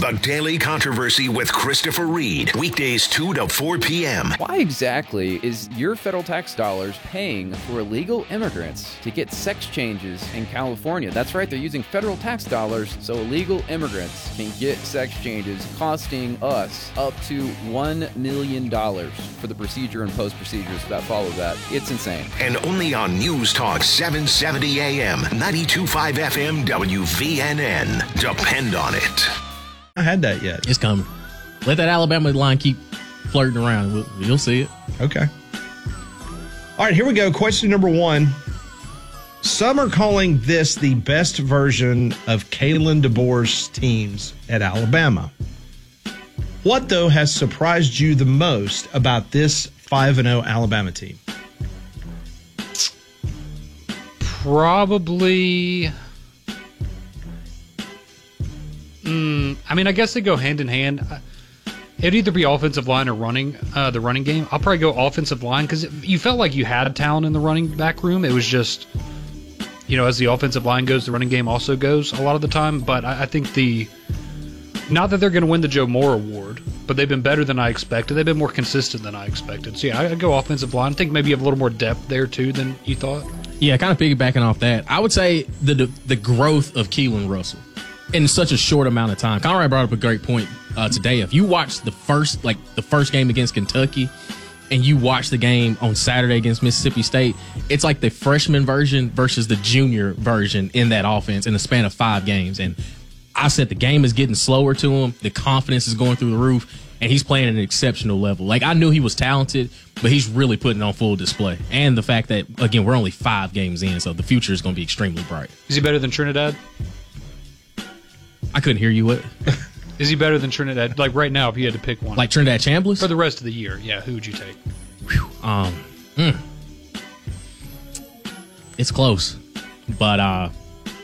The Daily Controversy with Christopher Reed. Weekdays 2 to 4 p.m. Why exactly is your federal tax dollars paying for illegal immigrants to get sex changes in California? That's right, they're using federal tax dollars so illegal immigrants can get sex changes, costing us up to $1 million for the procedure and post-procedures that follow that. It's insane. And only on News Talk 770 AM, 92.5 FM, WVNN. Depend on it. I had that yet. It's coming. Let that Alabama line keep flirting around. You'll see it. Okay. All right, here we go. Question number 1. Some are calling this the best version of Kalen DeBoer's teams at Alabama. What, though, has surprised you the most about this 5-0 Alabama team? Probably... I guess they go hand in hand. It'd either be offensive line or running, the running game. I'll probably go offensive line because you felt like you had talent in the running back room. It was just, as the offensive line goes, the running game also goes a lot of the time. But I think not that they're going to win the Joe Moore Award, but they've been better than I expected. They've been more consistent than I expected. So, yeah, I'd go offensive line. I think maybe you have a little more depth there, too, than you thought. Yeah, kind of piggybacking off that. I would say the growth of Keelan Russell in such a short amount of time. Conrad brought up a great point today. If you watch the first game against Kentucky and you watch the game on Saturday against Mississippi State, it's like the freshman version versus the junior version in that offense in the span of 5 games. And I said the game is getting slower to him. The confidence is going through the roof, and he's playing at an exceptional level. Like, I knew he was talented, but he's really putting it on full display. And the fact that, again, we're only 5 games in, so the future is going to be extremely bright. Is he better than Trinidad? I couldn't hear you. What? Is he better than Trinidad? Like right now, if you had to pick one. Like Trinidad Chambliss? For the rest of the year, yeah. Who would you take? It's close, but I'll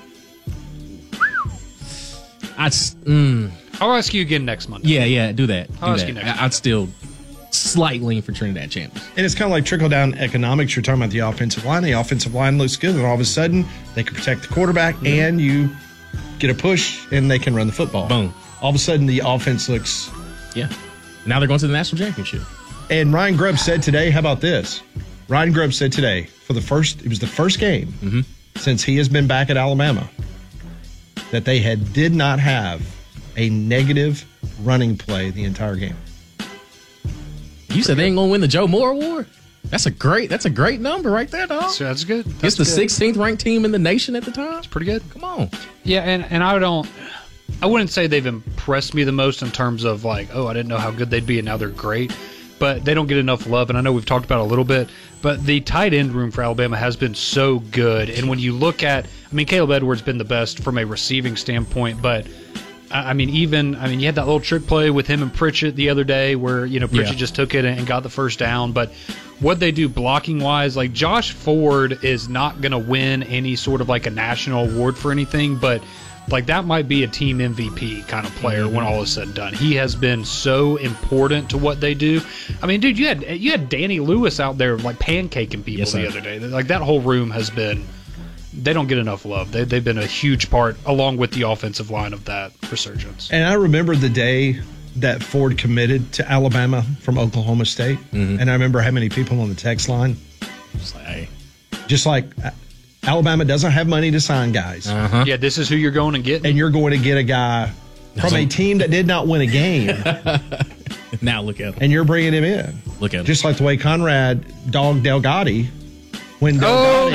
ask you again next Monday. Yeah, do that. I'll ask you next Monday. I'd still slight lean for Trinidad Chambliss. And it's kind of like trickle-down economics. You're talking about the offensive line. The offensive line looks good, and all of a sudden, they can protect the quarterback, and you get a push, and they can run the football. Boom. All of a sudden, the offense looks... Yeah. Now they're going to the national championship. And Ryan Grubb said today, how about this? Ryan Grubb said today, it was the first game since he has been back at Alabama, that they did not have a negative running play the entire game. You said they ain't going to win the Joe Moore Award? That's a great number right there, dog. So that's good. It's the 16th ranked team in the nation at the time. It's pretty good. Come on. Yeah, and I wouldn't say they've impressed me the most in terms of like, I didn't know how good they'd be and now they're great. But they don't get enough love, and I know we've talked about it a little bit, but the tight end room for Alabama has been so good. And when you look at, Caleb Edwards been the best from a receiving standpoint, but you had that little trick play with him and Pritchett the other day where, Pritchett just took it and got the first down. But what they do blocking-wise, like Josh Ford is not going to win any sort of like a national award for anything, but like that might be a team MVP kind of player when all is said and done. He has been so important to what they do. Dude, you had Danny Lewis out there like pancaking people the other day. Like that whole room has been... They don't get enough love. They've been a huge part, along with the offensive line, of that resurgence. And I remember the day that Ford committed to Alabama from Oklahoma State, and I remember how many people on the text line. Just like Alabama doesn't have money to sign guys. Yeah, this is who you're going to get. And you're going to get a guy from a team that did not win a game. Now look at him. And you're bringing him in. Look at him. Just like the way Conrad dogged Delgatti. No.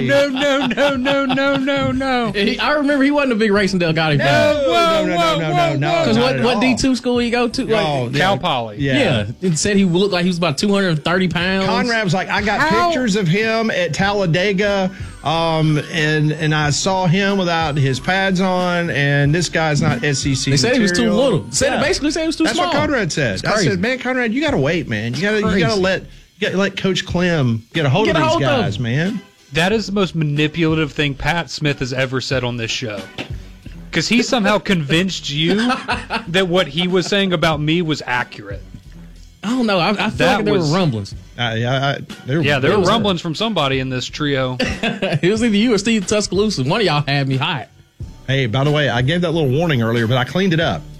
I remember he wasn't a big racing Delgatti fan. No. Because what D2 school he go to? Cal Poly. Yeah. It said he looked like he was about 230 pounds. Conrad was like, I got pictures of him at Talladega, and I saw him without his pads on, and this guy's not SEC They said he was too little. Basically said he was too small. small. That's what Conrad said. I said, man, Conrad, you got to wait, man. You got to let Coach Clem get a hold of these guys, man. That is the most manipulative thing Pat Smith has ever said on this show. Because he somehow convinced you that what he was saying about me was accurate. I don't know. I feel like there were rumblings. There were rumblings from somebody in this trio. It was either you or Steve Tuscaloosa. One of y'all had me hot. Hey, by the way, I gave that little warning earlier, but I cleaned it up.